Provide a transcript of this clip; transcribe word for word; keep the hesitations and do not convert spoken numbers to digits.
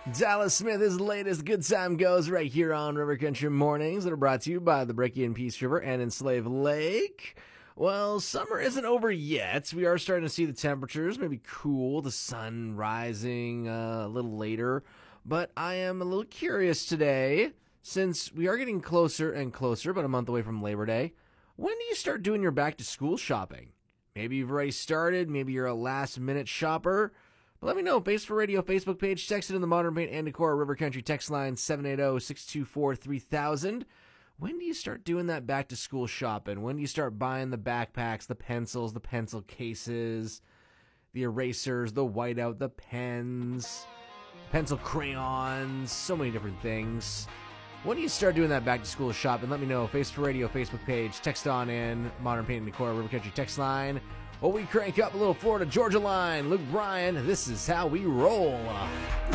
Dallas Smith's latest Good Time Goes right here on River Country Mornings that are brought to you by the Breaky and Peace River and Enslave Lake. Well, summer isn't over yet. We are starting to see the temperatures maybe cool, the sun rising uh, a little later. But I am a little curious today, since we are getting closer and closer, about a month away from Labor Day. When do you start doing your back-to-school shopping? Maybe you've already started. Maybe you're a last-minute shopper. But let me know. Face for Radio Facebook page. Text it in the Modern Paint and Decor River Country text line seven eight zero, six two four, three thousand. When do you start doing that back-to-school shopping? When do you start buying the backpacks, the pencils, the pencil cases, the erasers, the whiteout, the pens, pencil crayons, so many different things? When do you start doing that back-to-school shopping? Let me know. Face for Radio Facebook page. Text on in. Modern Paint and Decor River Country text line. Or we crank up a little Florida Georgia line. Luke Bryan, this is how we roll.